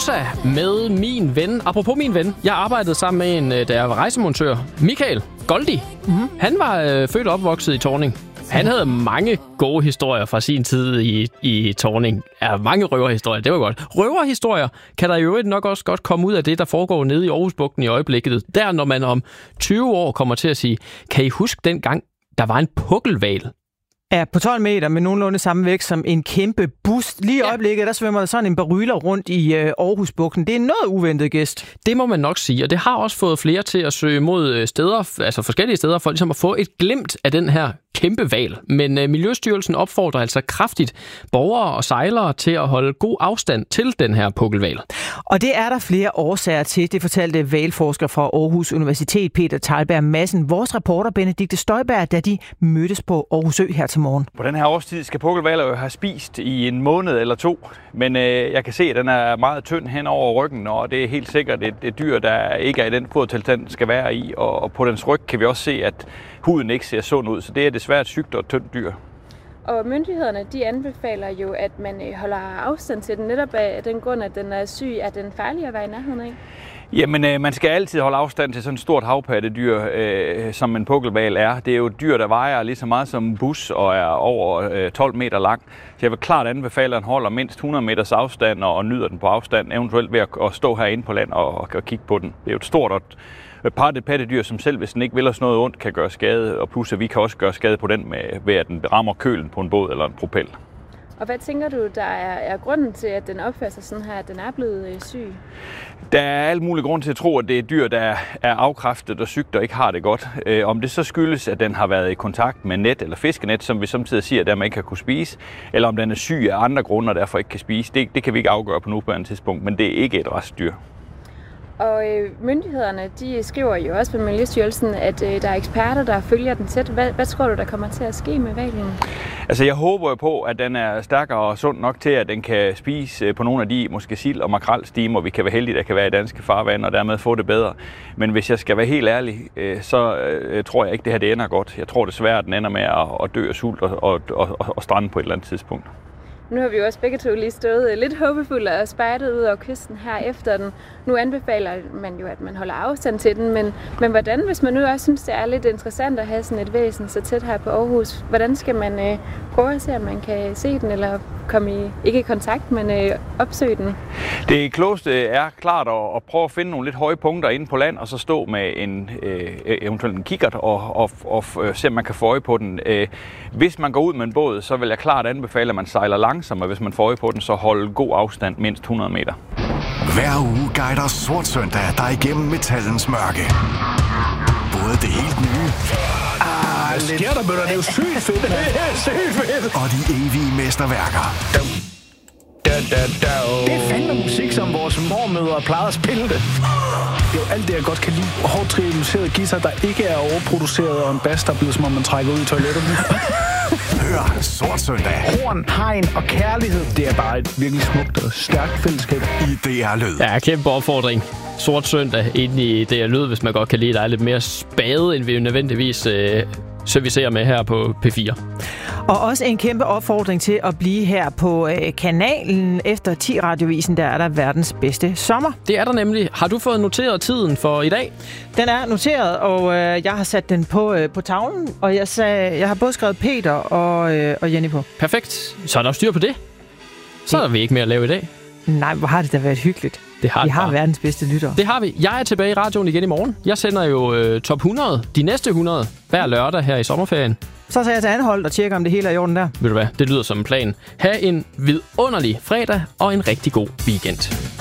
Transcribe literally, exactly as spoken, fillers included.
Forza med min ven. Apropos min ven, jeg arbejdede sammen med en, da jeg var rejsemontør, Michael Goldi. Mm-hmm. Han var øh, født og opvokset i Thorning. Han havde mange gode historier fra sin tid i, i Thorning. Ja, mange røverhistorier, det var godt. Røverhistorier kan der jo nok også godt komme ud af det, der foregår nede i Aarhusbugten i øjeblikket. Der, når man om tyve år kommer til at sige, kan I huske dengang, der var en pukkelhval? Ja, på tolv meter med nogenlunde samme vægt som en kæmpe bus. Lige i ja. øjeblikket, der svømmer der sådan en baryler rundt i øh, Aarhusbugten. Det er noget uventet gæst. Det må man nok sige, og det har også fået flere til at søge mod steder, altså forskellige steder, for ligesom at få et glimt af den her kæmpe hval. Men øh, Miljøstyrelsen opfordrer altså kraftigt borgere og sejlere til at holde god afstand til den her pukkelhval. Og det er der flere årsager til, det fortalte hvalforsker fra Aarhus Universitet, Peter Teilberg Madsen, vores reporter Benedikte Støjberg, da de mødtes på Aarhus Ø her til morgen. På den her årstid skal pukkelhvaler jo have spist i en måned eller to, men øh, jeg kan se, at den er meget tynd hen over ryggen, og det er helt sikkert et, et dyr, der ikke er i den fodertilstand, skal være i, og, og på dens ryg kan vi også se, at huden ikke ser sund ud, så det er desværre et sygt og tyndt dyr. Og myndighederne, de anbefaler jo, at man holder afstand til den, netop af den grund, at den er syg. Er den farlig at være i nærheden af? Jamen, øh, man skal altid holde afstand til sådan et stort havpattedyr, øh, som en pukkelhval er. Det er jo et dyr, der vejer lige så meget som en bus og er over øh, tolv meter lang. Så jeg vil klart anbefale, at den holder mindst hundrede meters afstand og, og nyder den på afstand, eventuelt ved at, at stå herinde på land og, og, og kigge på den. Det er jo et stort og et pattedyr, som selv hvis den ikke vil os noget ondt, kan gøre skade, og plus at vi kan også gøre skade på den, med, ved at den rammer kølen på en båd eller en propel. Og hvad tænker du, der er, er grunden til, at den opfører sig sådan her, at den er blevet øh, syg? Der er alt mulig grund til at tro, at det er et dyr, der er afkræftet og sygt og ikke har det godt. Øh, om det så skyldes, at den har været i kontakt med net eller fiskenet, som vi samtidig siger, at den ikke har kunne spise, eller om den er syg af andre grunde og derfor ikke kan spise, det, det kan vi ikke afgøre på nuværende tidspunkt, men det er ikke et restdyr. Og øh, myndighederne, de skriver jo også på Miljøstyrelsen, at øh, der er eksperter, der følger den tæt. Hvad, hvad tror du, der kommer til at ske med hvalen? Altså, jeg håber jo på, at den er stærkere og sund nok til, at den kan spise på nogle af de måske sild- og makrelstimer, vi kan være heldige, der kan være i danske farvand, og dermed få det bedre. Men hvis jeg skal være helt ærlig, øh, så øh, tror jeg ikke, det her det ender godt. Jeg tror desværre, at den ender med at, at dø af sult og, og, og, og strande på et eller andet tidspunkt. Nu har vi jo også begge to lige stået lidt håbefulde og spejdet ud over kysten her efter den. Nu anbefaler man jo, at man holder afstand til den, men, men hvordan, hvis man nu også synes, det er lidt interessant at have sådan et væsen så tæt her på Aarhus, hvordan skal man øh, prøve at se, om man kan se den, eller komme i, ikke i kontakt, men øh, opsøge den? Det klogeste er klart at, at prøve at finde nogle lidt høje punkter inde på land, og så stå med en øh, eventuelt en kikkert og, og, og, og se, om man kan få øje på den. Øh, hvis man går ud med en båd, så vil jeg klart anbefale, at man sejler langsomt, hvis man får øje på den, så hold god afstand, mindst hundrede meter. Hver uge guider Sort Søndag dig igennem metallens mørke. Både det helt nye... Ah, hvad sker der, bøtter? Det er jo sygt fedt. Det er sygt fedt. Og de evige mesterværker. Da, da, da. Det er fandme musik, som vores mormødre plejede at spille det. Det er jo alt det, jeg godt kan lide. Hårdt trivialiseret guitar, der ikke er overproduceret, og en bass, der bliver som om man trækker ud i toilettet. Hør Sort Søndag. Horn, hegn og kærlighed. Det er bare et virkelig smukt og stærkt fællesskab. I D R-lyd. Ja, kæmpe opfordring. Sort Søndag inde i D R-lyd, hvis man godt kan lide dig lidt mere spade, end vi nødvendigvis øh, servicerer med her på P fire. Og også en kæmpe opfordring til at blive her på øh, kanalen. Efter ti radiovisen, der er der verdens bedste sommer. Det er der nemlig. Har du fået noteret tiden for i dag? Den er noteret, og øh, jeg har sat den på, øh, på tavlen. Og jeg, sag, jeg har både skrevet Peter og, øh, og Jenny på. Perfekt. Så er der styr på det. Så er vi ikke mere at lave i dag. Nej, hvor har det da været hyggeligt. Det har vi det har bare. verdens bedste lyttere. Det har vi. Jeg er tilbage i radioen igen i morgen. Jeg sender jo øh, top hundrede, de næste hundrede, hver lørdag her i sommerferien. Så tager jeg til Anholdt og tjekker, om det hele er i orden der. Ved du hvad? Det lyder som en plan. Ha' en vidunderlig fredag og en rigtig god weekend.